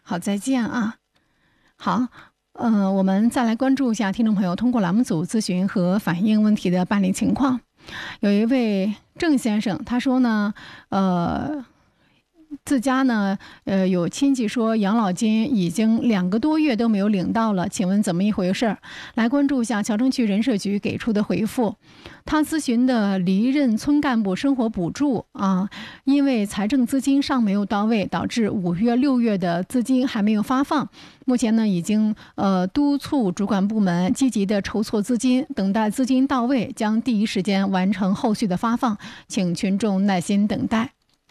好，再见啊。好，我们再来关注一下听众朋友通过栏目组咨询和反映问题的办理情况。有一位郑先生，他说呢，自家呢，有亲戚说养老金已经2个多月都没有领到了，请问怎么一回事？来关注一下侨城区人社局给出的回复。他咨询的离任村干部生活补助啊，因为财政资金尚没有到位，导致5月、6月的资金还没有发放。目前呢，已经督促主管部门积极的筹措资金，等待资金到位，将第一时间完成后续的发放，请群众耐心等待。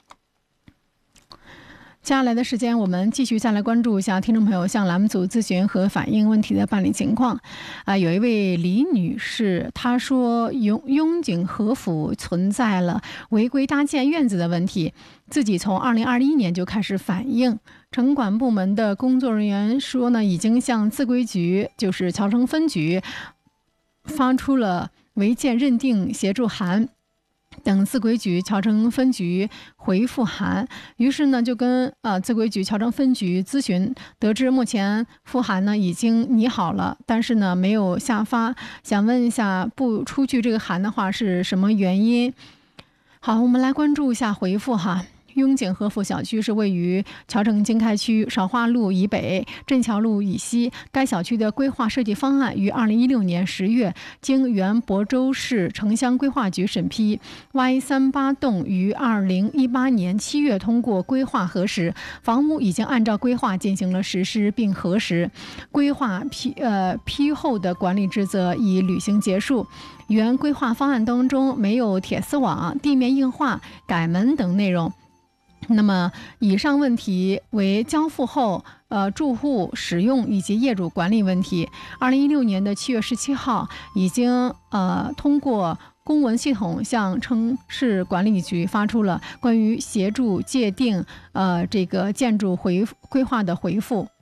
接下来的时间，我们继续再来关注一下听众朋友向栏目组咨询和反映问题的办理情况。有一位李女士，她说雍景和府存在了违规搭建院子的问题，自己从2021年就开始反映，城管部门的工作人员说呢，已经向自规局，就是侨城分局发出了违建认定协助函。等自规局侨城分局回复函，于是呢就跟自规局侨城分局咨询，得知目前复函呢已经拟好了，但是呢没有下发，想问一下不出具这个函的话是什么原因？好，我们来关注一下回复哈。雍景和府小区是位于侨城经开区少花路以北、镇桥路以西。该小区的规划设计方案于2016年10月经原亳州市城乡规划局审批。Y38栋于2018年7月通过规划核实，房屋已经按照规划进行了实施并核实，规划批后的管理职责已履行结束。原规划方案当中没有铁丝网、地面硬化、改门等内容。那么以上问题为交付后住户使用以及业主管理问题。2016年的7月17号已经通过公文系统向城市管理局发出了关于协助界定这个建筑规划的回复。